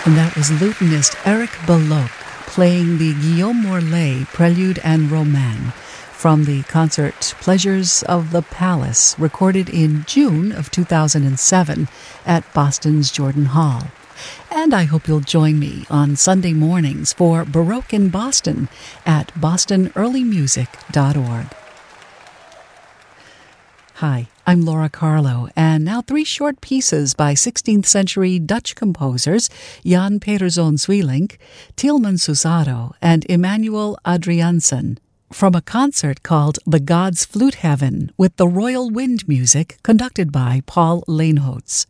And that was lutenist Eric Belloc playing the Guillaume Morlet Prelude and Roman from the concert Pleasures of the Palace, recorded in June of 2007 at Boston's Jordan Hall. And I hope you'll join me on Sunday mornings for Baroque in Boston at bostonearlymusic.org. Hi, I'm Laura Carlo, and now 3 short pieces by 16th century Dutch composers Jan Pieterszoon Sweelinck, Tieleman Susado, and Emmanuel Adriaansen, from a concert called The Gods' Flute Heaven with the Royal Wind Music conducted by Paul Leenhoots.